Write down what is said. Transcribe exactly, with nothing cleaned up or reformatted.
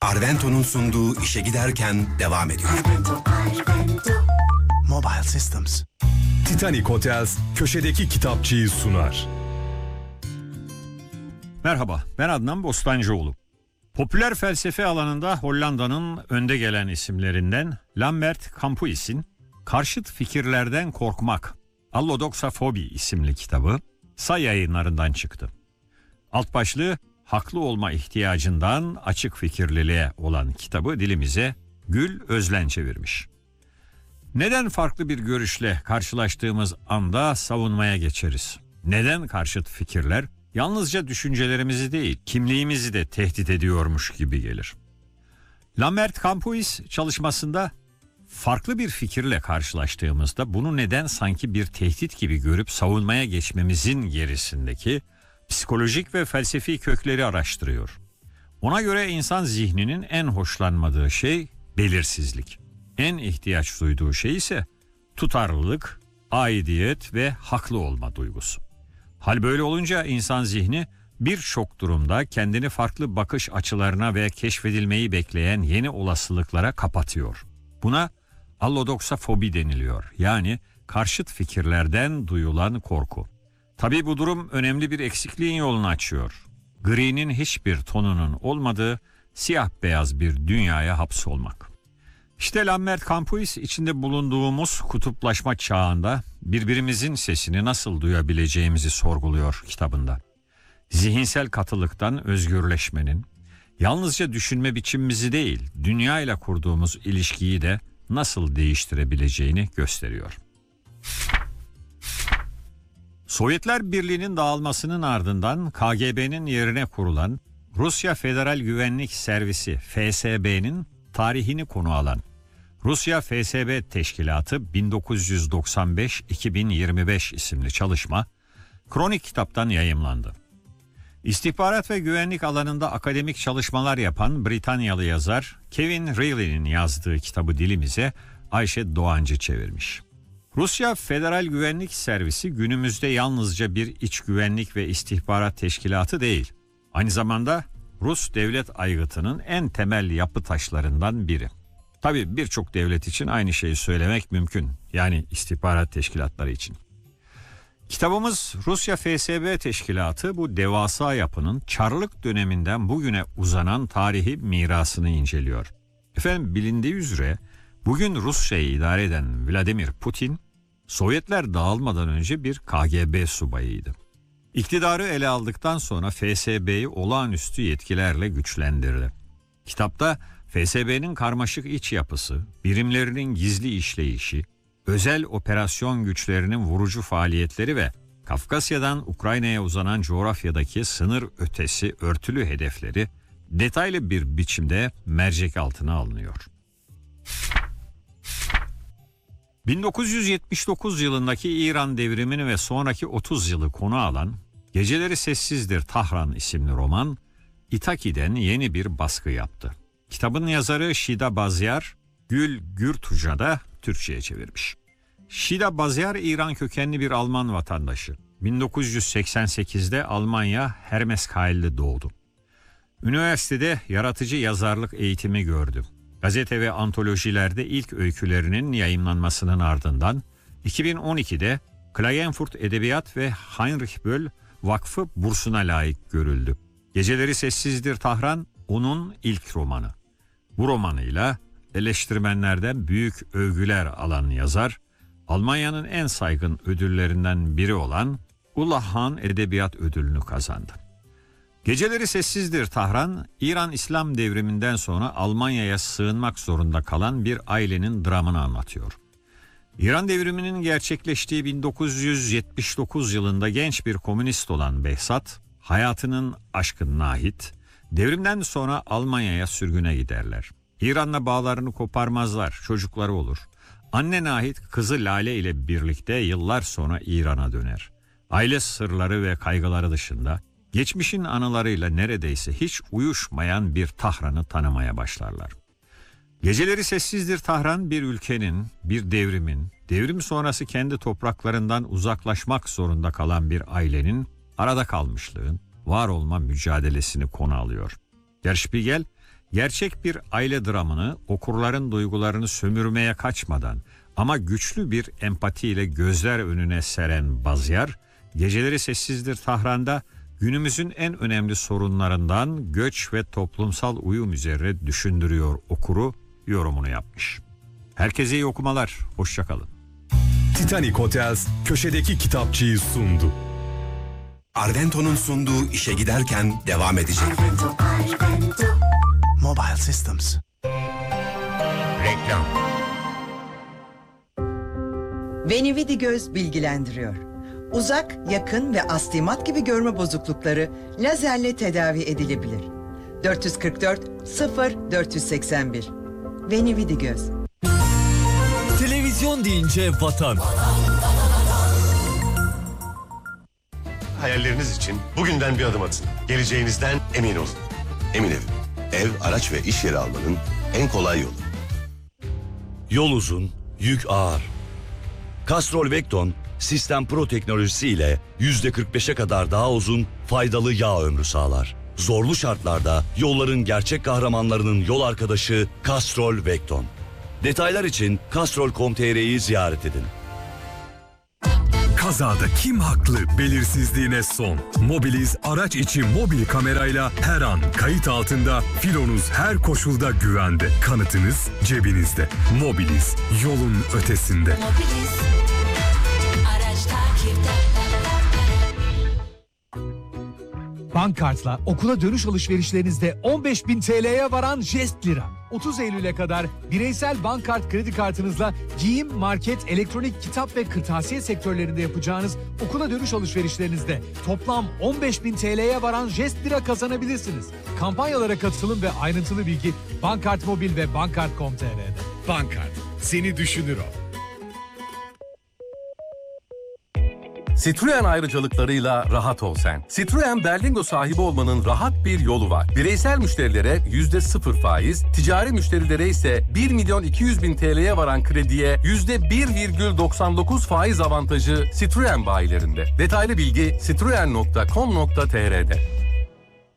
Arvento'nun sunduğu İşe Giderken devam ediyor. Mobile Systems. Titanic Hotels köşedeki kitapçıyı sunar. Merhaba, ben Adnan Bostancıoğlu. Popüler felsefe alanında Hollanda'nın önde gelen isimlerinden Lambert Campuis'in Karşıt Fikirlerden Korkmak, Allodoxafobi isimli kitabı Say Yayınlarından çıktı. Alt başlığı haklı olma ihtiyacından açık fikirliliğe olan kitabı dilimize Gül Özlen çevirmiş. Neden farklı bir görüşle karşılaştığımız anda savunmaya geçeriz? Neden karşıt fikirler yalnızca düşüncelerimizi değil, kimliğimizi de tehdit ediyormuş gibi gelir? Lambert Campuis çalışmasında farklı bir fikirle karşılaştığımızda bunu neden sanki bir tehdit gibi görüp savunmaya geçmemizin gerisindeki psikolojik ve felsefi kökleri araştırıyor. Ona göre insan zihninin en hoşlanmadığı şey belirsizlik. En ihtiyaç duyduğu şey ise tutarlılık, aidiyet ve haklı olma duygusu. Hal böyle olunca insan zihni birçok durumda kendini farklı bakış açılarına ve keşfedilmeyi bekleyen yeni olasılıklara kapatıyor. Buna allodoxafobi deniliyor. Yani karşıt fikirlerden duyulan korku. Tabii bu durum önemli bir eksikliğin yolunu açıyor. Gri'nin hiçbir tonunun olmadığı siyah beyaz bir dünyaya hapsolmak. İşte Lambert Campuis içinde bulunduğumuz kutuplaşma çağında birbirimizin sesini nasıl duyabileceğimizi sorguluyor kitabında. Zihinsel katılıktan özgürleşmenin, yalnızca düşünme biçimimizi değil, dünya ile kurduğumuz ilişkiyi de nasıl değiştirebileceğini gösteriyor. Sovyetler Birliği'nin dağılmasının ardından K G B'nin yerine kurulan Rusya Federal Güvenlik Servisi F S B'nin tarihini konu alan Rusya F S B Teşkilatı bin dokuz yüz doksan beş iki bin yirmi beş isimli çalışma Kronik kitaptan yayımlandı. İstihbarat ve güvenlik alanında akademik çalışmalar yapan Britanyalı yazar Kevin Reilly'nin yazdığı kitabı dilimize Ayşe Doğancı çevirmiş. Rusya Federal Güvenlik Servisi günümüzde yalnızca bir iç güvenlik ve istihbarat teşkilatı değil, aynı zamanda Rus devlet aygıtının en temel yapı taşlarından biri. Tabii birçok devlet için aynı şeyi söylemek mümkün, yani istihbarat teşkilatları için. Kitabımız Rusya F S B Teşkilatı bu devasa yapının Çarlık döneminden bugüne uzanan tarihi mirasını inceliyor. Efendim bilindiği üzere bugün Rusya'yı idare eden Vladimir Putin, Sovyetler dağılmadan önce bir K G B subayıydı. İktidarı ele aldıktan sonra F S B'yi olağanüstü yetkilerle güçlendirdi. Kitapta F S B'nin karmaşık iç yapısı, birimlerinin gizli işleyişi, özel operasyon güçlerinin vurucu faaliyetleri ve Kafkasya'dan Ukrayna'ya uzanan coğrafyadaki sınır ötesi örtülü hedefleri detaylı bir biçimde mercek altına alınıyor. bin dokuz yüz yetmiş dokuz yılındaki İran devrimini ve sonraki otuz yılı konu alan Geceleri Sessizdir Tahran isimli roman İtaki'den yeni bir baskı yaptı. Kitabın yazarı Şida Bazyar, Gül Gürtuca da Türkçe'ye çevirmiş. Şida Bazyar İran kökenli bir Alman vatandaşı. bin dokuz yüz seksen sekizde Almanya Hermeskeil'de doğdu. Üniversitede yaratıcı yazarlık eğitimi gördü. Gazete ve antolojilerde ilk öykülerinin yayımlanmasının ardından iki bin on ikide Klagenfurt Edebiyat ve Heinrich Böll Vakfı bursuna layık görüldü. Geceleri Sessizdir Tahran onun ilk romanı. Bu romanıyla eleştirmenlerden büyük övgüler alan yazar, Almanya'nın en saygın ödüllerinden biri olan Ulahan Edebiyat Ödülünü kazandı. Geceleri Sessizdir Tahran, İran İslam Devrimi'nden sonra Almanya'ya sığınmak zorunda kalan bir ailenin dramını anlatıyor. İran Devrimi'nin gerçekleştiği bin dokuz yüz yetmiş dokuz yılında genç bir komünist olan Behzat, hayatının aşkı Nahit, devrimden sonra Almanya'ya sürgüne giderler. İran'la bağlarını koparmazlar, çocukları olur. Anne Nahit kızı Lale ile birlikte yıllar sonra İran'a döner. Aile sırları ve kaygıları dışında geçmişin anılarıyla neredeyse hiç uyuşmayan bir Tahran'ı tanımaya başlarlar. Geceleri Sessizdir Tahran bir ülkenin, bir devrimin, devrim sonrası kendi topraklarından uzaklaşmak zorunda kalan bir ailenin arada kalmışlığın, var olma mücadelesini konu alıyor. Der Spiegel, Gerçek bir aile dramını okurların duygularını sömürmeye kaçmadan ama güçlü bir empatiyle gözler önüne seren Bazyar, Geceleri Sessizdir Tahran'da günümüzün en önemli sorunlarından göç ve toplumsal uyum üzerine düşündürüyor okuru, yorumunu yapmış. Herkese iyi okumalar, hoşçakalın. Titanic Hotels köşedeki kitapçıyı sundu. Arvento'nun sunduğu işe giderken devam edecek. Mobile Systems. Reklam. Venividi Göz bilgilendiriyor. Uzak, yakın ve astigmat gibi görme bozuklukları lazerle tedavi edilebilir. dört kırk dört sıfır dört seksen bir. Venividi Göz. Televizyon deyince vatan. Hayalleriniz için bugünden bir adım atın. Geleceğinizden emin olun. Emin Ev. Ev, araç ve iş yeri almanın en kolay yolu. Yol uzun, yük ağır. Castrol Vecton, Sistem Pro teknolojisi ile yüzde kırk beşe kadar daha uzun, faydalı yağ ömrü sağlar. Zorlu şartlarda yolların gerçek kahramanlarının yol arkadaşı Castrol Vecton. Detaylar için castrol nokta com nokta tr'yi ziyaret edin. Kazada kim haklı belirsizliğine son. Mobiliz araç içi mobil kamerayla her an kayıt altında, filonuz her koşulda güvende. Kanıtınız cebinizde. Mobiliz, yolun ötesinde. Mobiliz. Araç takipte. Bankart'la okula dönüş alışverişlerinizde on beş bin T L'ye varan jest lira. otuz Eylül'e kadar bireysel Bankart kredi kartınızla giyim, market, elektronik, kitap ve kırtasiye sektörlerinde yapacağınız okula dönüş alışverişlerinizde toplam on beş bin T L'ye varan jest lira kazanabilirsiniz. Kampanyalara katılın ve ayrıntılı bilgi Bankart Mobil ve bankart nokta com nokta tr'de. Bankart, seni düşünür o. Citroen ayrıcalıklarıyla rahat ol sen. Citroen Berlingo sahibi olmanın rahat bir yolu var. Bireysel müşterilere yüzde sıfır faiz, ticari müşterilere ise bir milyon iki yüz bin T L'ye varan krediye yüzde bir virgül doksan dokuz faiz avantajı Citroen bayilerinde. Detaylı bilgi citroen nokta com nokta tr'de.